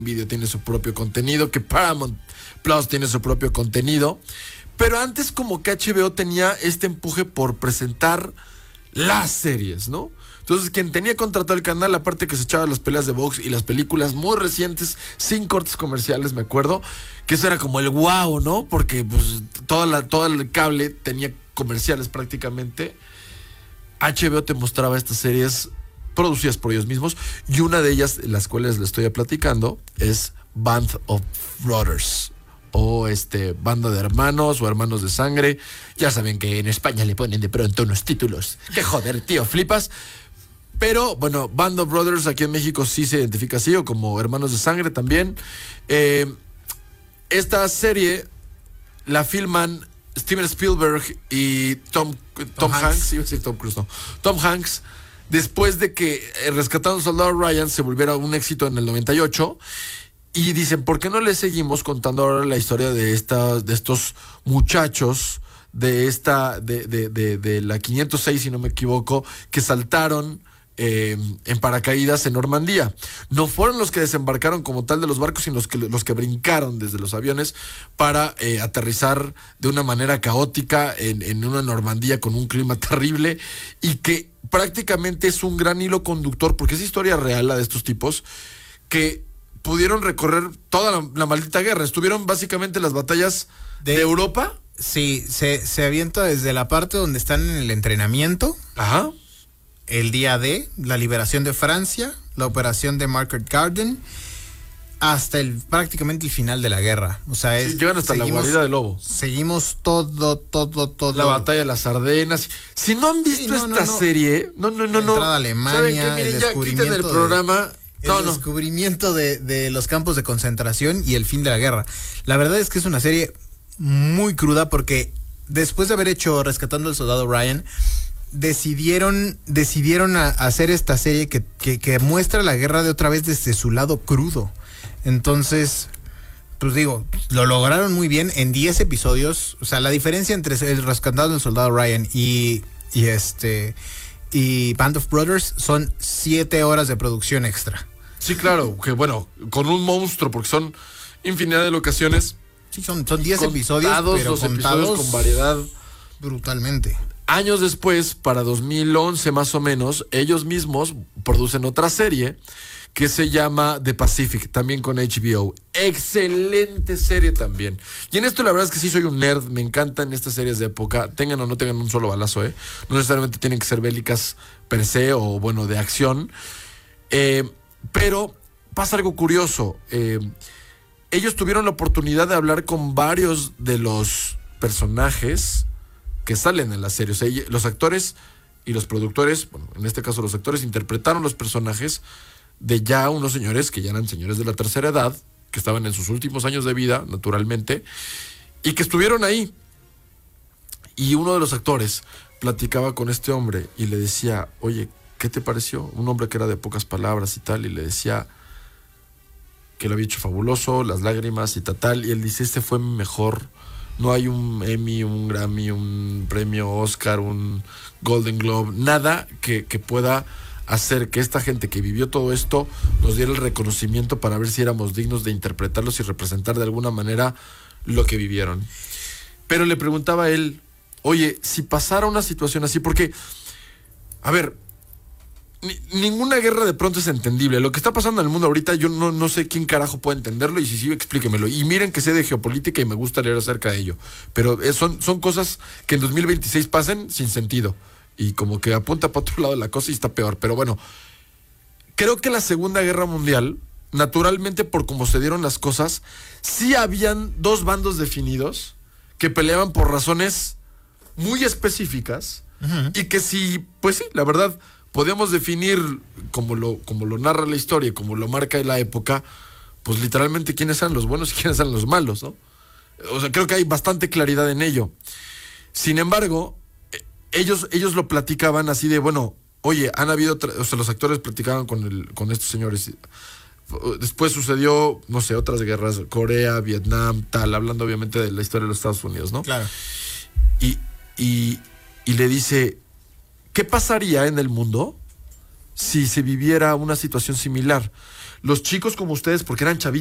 Video tiene su propio contenido, que Paramount Plus tiene su propio contenido. Pero antes como que HBO tenía este empuje por presentar las series, ¿no? Entonces quien tenía contratado el canal, aparte que se echaba las peleas de box y las películas muy recientes, sin cortes comerciales, me acuerdo, que eso era como el wow, ¿no? Porque pues todo el cable tenía comerciales prácticamente. HBO te mostraba estas series producidas por ellos mismos, y una de ellas, las cuales les estoy platicando, es Band of Brothers, o Banda de Hermanos, o Hermanos de Sangre. Ya saben que en España le ponen de pronto unos títulos que joder, tío, flipas. Pero bueno, Band of Brothers aquí en México sí se identifica así, o como Hermanos de Sangre también. Esta serie la filman Steven Spielberg y Tom Hanks. Iba a decir Tom Cruise, no. Tom Hanks, después de que Rescatando al Soldado Ryan se volviera un éxito en el 98, y dicen, ¿por qué no le seguimos contando ahora la historia de estos muchachos de la 506, si no me equivoco, que saltaron en paracaídas en Normandía? No fueron los que desembarcaron como tal de los barcos, sino los que brincaron desde los aviones para aterrizar de una manera caótica en una Normandía con un clima terrible, y que prácticamente es un gran hilo conductor, porque es historia real la de estos tipos, que pudieron recorrer toda la maldita guerra. Estuvieron básicamente en las batallas de Europa. Sí, se avienta desde la parte donde están en el entrenamiento. Ajá. El día D, la liberación de Francia, la operación de Market Garden, hasta prácticamente el final de la guerra. O sea, llegan hasta la guarida del lobo. Seguimos todo. La batalla de las Ardenas. Si no han visto esta serie, no. La entrada a Alemania, miren, el ya descubrimiento quiten el programa. Descubrimiento de los campos de concentración y el fin de la guerra. La verdad es que es una serie muy cruda, porque después de haber hecho Rescatando al Soldado Ryan, decidieron hacer esta serie que muestra la guerra de otra vez desde su lado crudo. Entonces, pues digo, lo lograron muy bien en 10 episodios. O sea, la diferencia entre el Rescatando al Soldado Ryan y Band of Brothers son 7 horas de producción extra. Sí, claro, que bueno, con un monstruo, porque son infinidad de locaciones. Sí, son 10 episodios, pero los episodios con variedad. Brutalmente. Años después, para 2011 más o menos, ellos mismos producen otra serie que se llama The Pacific, también con HBO. Excelente serie también. Y en esto la verdad es que sí soy un nerd, me encantan estas series de época, tengan o no tengan un solo balazo, no necesariamente tienen que ser bélicas per se, o bueno, de acción. Pero pasa algo curioso. Ellos tuvieron la oportunidad de hablar con varios de los personajes que salen en la serie. O sea, los actores y los productores, bueno, en este caso los actores, interpretaron los personajes de ya unos señores que ya eran señores de la tercera edad, que estaban en sus últimos años de vida, naturalmente, y que estuvieron ahí. Y uno de los actores platicaba con este hombre y le decía, oye, ¿qué te pareció? Un hombre que era de pocas palabras y tal, y le decía que lo había hecho fabuloso, las lágrimas y tal, y él dice, este fue mi mejor. No hay un Emmy, un Grammy, un premio Oscar, un Golden Globe, nada que pueda hacer que esta gente que vivió todo esto nos diera el reconocimiento para ver si éramos dignos de interpretarlos y representar de alguna manera lo que vivieron. Pero le preguntaba a él, oye, si pasara una situación así, porque, a ver, ninguna guerra de pronto es entendible. Lo que está pasando en el mundo ahorita, yo no sé quién carajo puede entenderlo, y si sí, explíquemelo. Y miren que sé de geopolítica y me gusta leer acerca de ello. Pero son cosas que en 2026 pasen sin sentido. Y como que apunta para otro lado la cosa y está peor. Pero bueno, creo que la Segunda Guerra Mundial, naturalmente por cómo se dieron las cosas, sí habían dos bandos definidos que peleaban por razones muy específicas. Uh-huh. Y que sí, pues sí, la verdad, podemos definir como lo narra la historia y como lo marca la época, pues literalmente quiénes eran los buenos y quiénes eran los malos, ¿no? O sea, creo que hay bastante claridad en ello. Sin embargo, ellos lo platicaban así de, bueno, oye, han habido, o sea, los actores platicaban con estos señores. Después sucedió, no sé, otras guerras, Corea, Vietnam, tal, hablando obviamente de la historia de los Estados Unidos, ¿no? Claro. Y le dice, ¿qué pasaría en el mundo si se viviera una situación similar? los chicos como ustedes, porque eran chavitos,